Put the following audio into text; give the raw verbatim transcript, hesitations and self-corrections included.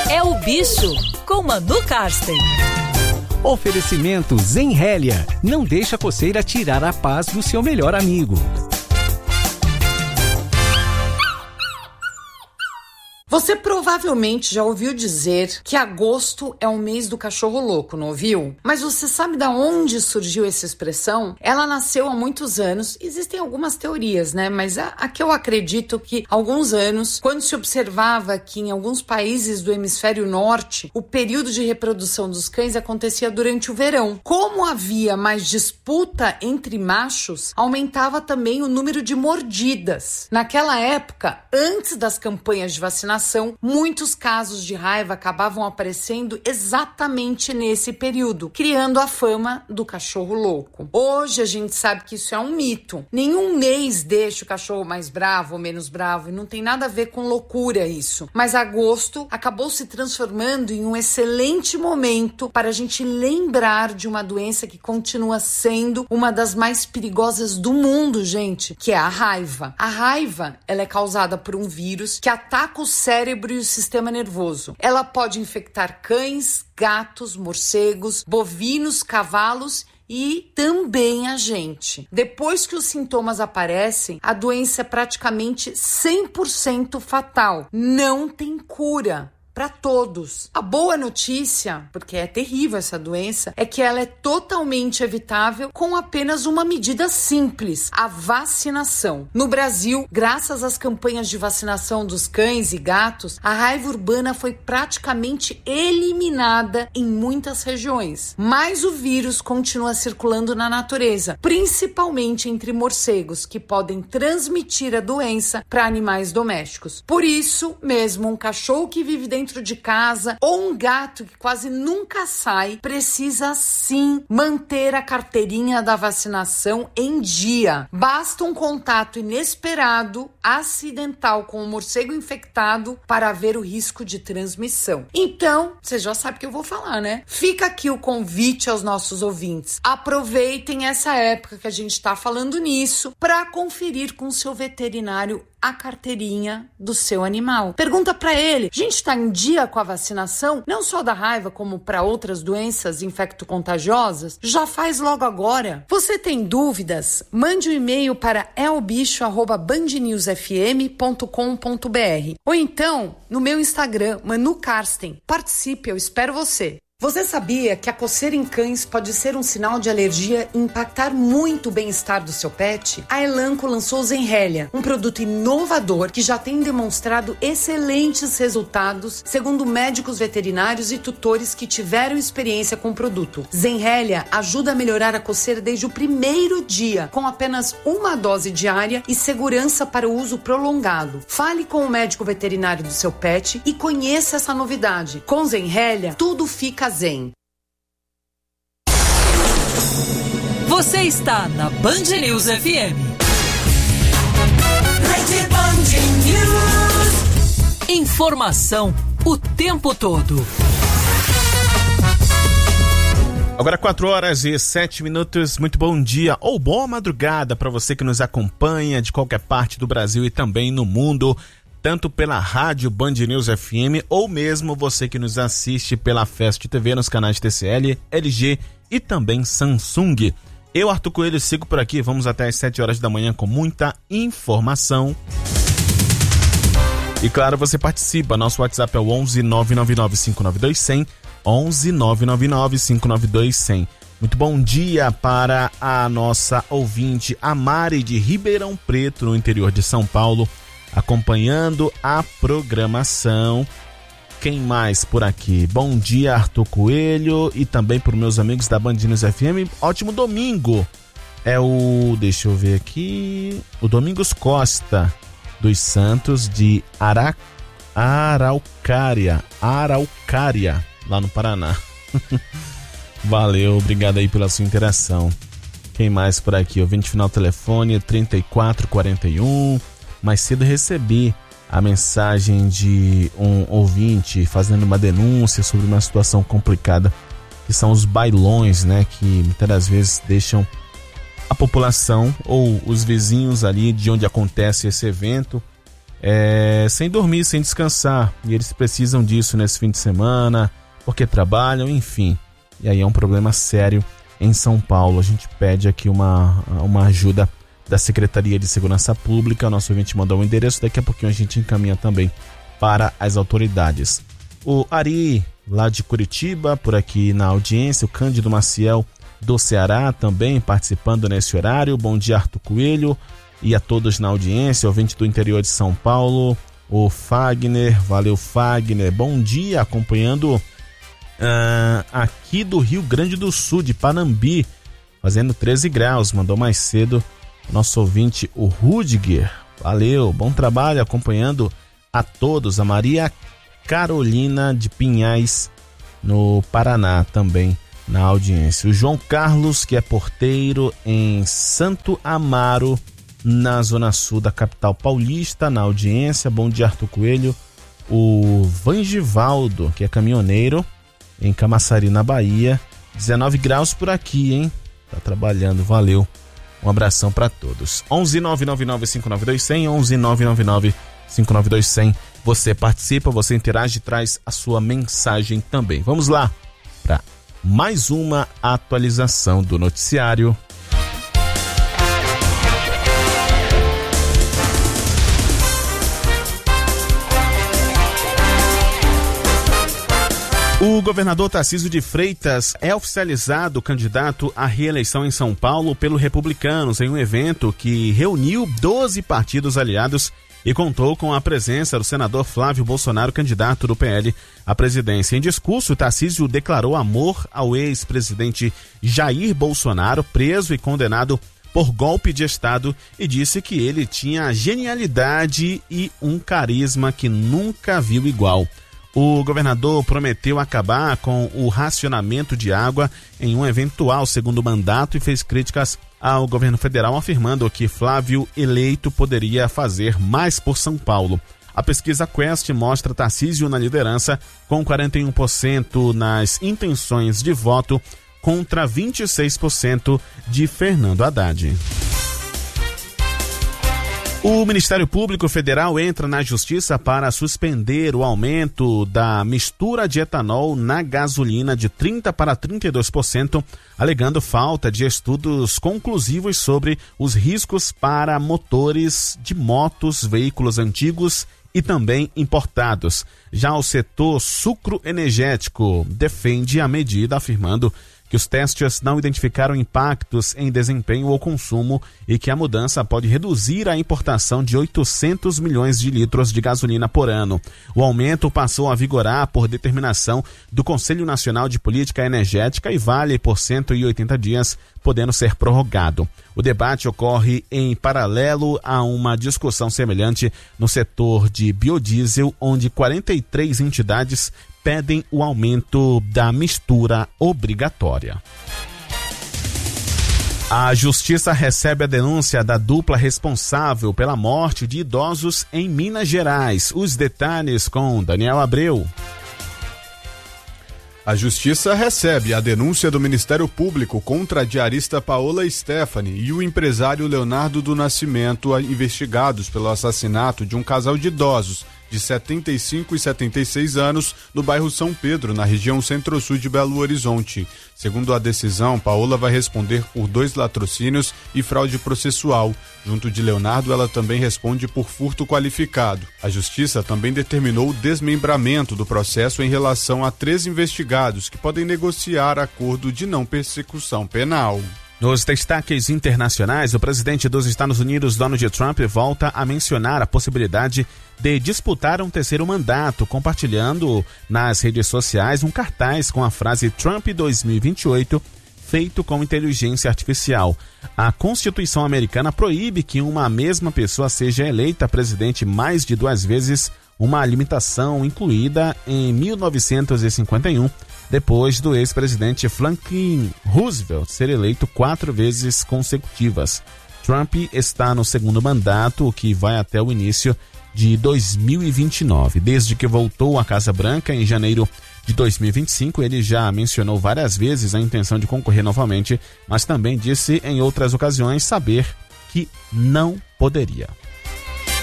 É o Bicho, com Manu Karsten. Oferecimento Zenrélia. Não deixa a coceira tirar a paz do seu melhor amigo. Você provavelmente já ouviu dizer que agosto é o mês do cachorro louco, não ouviu? Mas você sabe de onde surgiu essa expressão? Ela nasceu há muitos anos. Existem algumas teorias, né? Mas a, a que eu acredito que há alguns anos, quando se observava que em alguns países do hemisfério norte, o período de reprodução dos cães acontecia durante o verão. Como havia mais disputa entre machos, aumentava também o número de mordidas. Naquela época, antes das campanhas de vacinação, muitos casos de raiva acabavam aparecendo exatamente nesse período, criando a fama do cachorro louco. Hoje a gente sabe que isso é um mito. Nenhum mês deixa o cachorro mais bravo ou menos bravo, e não tem nada a ver com loucura isso. Mas agosto acabou se transformando em um excelente momento para a gente lembrar de uma doença que continua sendo uma das mais perigosas do mundo, gente, que é a raiva. A raiva, ela é causada por um vírus que ataca o cérebro e o sistema nervoso. Ela pode infectar cães, gatos, morcegos, bovinos, cavalos e também a gente. Depois que os sintomas aparecem, a doença é praticamente cem por cento fatal. Não tem cura para todos. A boa notícia, porque é terrível essa doença, é que ela é totalmente evitável com apenas uma medida simples, a vacinação. No Brasil, graças às campanhas de vacinação dos cães e gatos, a raiva urbana foi praticamente eliminada em muitas regiões. Mas o vírus continua circulando na natureza, principalmente entre morcegos, que podem transmitir a doença para animais domésticos. Por isso mesmo, um cachorro que vive dentro de casa ou um gato que quase nunca sai precisa sim manter a carteirinha da vacinação em dia. Basta um contato inesperado, acidental com o morcego infectado para haver o risco de transmissão. Então, você já sabe o que eu vou falar, né? Fica aqui o convite aos nossos ouvintes. Aproveitem essa época que a gente está falando nisso para conferir com o seu veterinário a carteirinha do seu animal. Pergunta para ele: a gente está em dia com a vacinação? Não só da raiva, como para outras doenças infecto-contagiosas? Já faz logo agora. Você tem dúvidas? Mande um e-mail para é o bicho arroba band news f m ponto com ponto b r ou então no meu Instagram, Manu Karsten. Participe, eu espero você. Você sabia que a coceira em cães pode ser um sinal de alergia e impactar muito o bem-estar do seu pet? A Elanco lançou o Zenrélia, um produto inovador que já tem demonstrado excelentes resultados, segundo médicos veterinários e tutores que tiveram experiência com o produto. Zenrélia ajuda a melhorar a coceira desde o primeiro dia, com apenas uma dose diária e segurança para o uso prolongado. Fale com o médico veterinário do seu pet e conheça essa novidade. Com Zenrélia, tudo fica zen. Você está na Band News F M. Rede Band News. Informação o tempo todo. Agora quatro horas e sete minutos, muito bom dia ou boa madrugada para você que nos acompanha de qualquer parte do Brasil e também no mundo, tanto pela rádio Band News F M ou mesmo você que nos assiste pela Fest T V nos canais T C L, L G e também Samsung. Eu, Arthur Coelho, sigo por aqui, vamos até às sete horas da manhã com muita informação. E claro, você participa, nosso WhatsApp é o onze nove nove nove cinco nove dois zero zero, onze nove nove nove cinco nove dois zero zero. Muito bom dia para a nossa ouvinte, a Mari de Ribeirão Preto, no interior de São Paulo, acompanhando a programação. Quem mais por aqui? Bom dia, Arthur Coelho, e também para os meus amigos da Band News F M. Ótimo domingo. É o, deixa eu ver aqui, o Domingos Costa dos Santos de Ara, Araucária, Araucária, lá no Paraná. Valeu, obrigado aí pela sua interação. Quem mais por aqui? Ouvinte final telefone trinta e quatro quarenta e um. Mais cedo recebi a mensagem de um ouvinte fazendo uma denúncia sobre uma situação complicada, que são os bailões, né, que muitas das vezes deixam a população ou os vizinhos ali de onde acontece esse evento é, sem dormir, sem descansar. E eles precisam disso nesse fim de semana, porque trabalham, enfim. E aí é um problema sério em São Paulo. A gente pede aqui uma, uma ajuda da Secretaria de Segurança Pública. Nosso ouvinte mandou o endereço, daqui a pouquinho a gente encaminha também para as autoridades. O Ari, lá de Curitiba, por aqui na audiência. O Cândido Maciel, do Ceará, também participando nesse horário. Bom dia, Arthur Coelho, e a todos na audiência. Ouvinte do interior de São Paulo, o Fagner, valeu Fagner. Bom dia, acompanhando uh, aqui do Rio Grande do Sul, de Panambi, fazendo treze graus. Mandou mais cedo o nosso ouvinte, o Rudiger. Valeu, bom trabalho acompanhando a todos. A Maria Carolina de Pinhais, no Paraná, também na audiência. O João Carlos, que é porteiro em Santo Amaro, na zona sul da capital paulista, na audiência. Bom dia, Arthur Coelho. O Vangivaldo, que é caminhoneiro em Camaçari, na Bahia. dezenove graus por aqui, hein? Tá trabalhando, valeu. Um abração para todos. onze nove nove nove cinco nove dois zero zero, onze nove nove nove cinco nove dois zero zero. Você participa, você interage e traz a sua mensagem também. Vamos lá para mais uma atualização do noticiário. O governador Tarcísio de Freitas é oficializado candidato à reeleição em São Paulo pelo Republicanos em um evento que reuniu doze partidos aliados e contou com a presença do senador Flávio Bolsonaro, candidato do P L à presidência. Em discurso, Tarcísio declarou amor ao ex-presidente Jair Bolsonaro, preso e condenado por golpe de Estado, e disse que ele tinha genialidade e um carisma que nunca viu igual. O governador prometeu acabar com o racionamento de água em um eventual segundo mandato e fez críticas ao governo federal, afirmando que Flávio, eleito, poderia fazer mais por São Paulo. A pesquisa Quest mostra Tarcísio na liderança, com quarenta e um por cento nas intenções de voto, contra vinte e seis por cento de Fernando Haddad. O Ministério Público Federal entra na Justiça para suspender o aumento da mistura de etanol na gasolina de trinta por cento para trinta e dois por cento, alegando falta de estudos conclusivos sobre os riscos para motores de motos, veículos antigos e também importados. Já o setor sucroenergético defende a medida, afirmando que os testes não identificaram impactos em desempenho ou consumo e que a mudança pode reduzir a importação de oitocentos milhões de litros de gasolina por ano. O aumento passou a vigorar por determinação do Conselho Nacional de Política Energética e vale por cento e oitenta dias, podendo ser prorrogado. O debate ocorre em paralelo a uma discussão semelhante no setor de biodiesel, onde quarenta e três entidades pedem o aumento da mistura obrigatória. A Justiça recebe a denúncia da dupla responsável pela morte de idosos em Minas Gerais. Os detalhes com Daniel Abreu. A Justiça recebe a denúncia do Ministério Público contra a diarista Paola Stephanie e o empresário Leonardo do Nascimento, investigados pelo assassinato de um casal de idosos de setenta e cinco e setenta e seis anos no bairro São Pedro, na região centro-sul de Belo Horizonte. Segundo a decisão, Paola vai responder por dois latrocínios e fraude processual. Junto de Leonardo, ela também responde por furto qualificado. A Justiça também determinou o desmembramento do processo em relação a três investigados que podem negociar acordo de não persecução penal. Nos destaques internacionais, o presidente dos Estados Unidos, Donald Trump, volta a mencionar a possibilidade de disputar um terceiro mandato, compartilhando nas redes sociais um cartaz com a frase Trump dois mil e vinte e oito, feito com inteligência artificial. A Constituição americana proíbe que uma mesma pessoa seja eleita presidente mais de duas vezes, uma limitação incluída em mil novecentos e cinquenta e um, depois do ex-presidente Franklin Roosevelt ser eleito quatro vezes consecutivas. Trump está no segundo mandato, o que vai até o início de dois mil e vinte e nove. Desde que voltou à Casa Branca em janeiro de dois mil e vinte e cinco, ele já mencionou várias vezes a intenção de concorrer novamente, mas também disse em outras ocasiões saber que não poderia.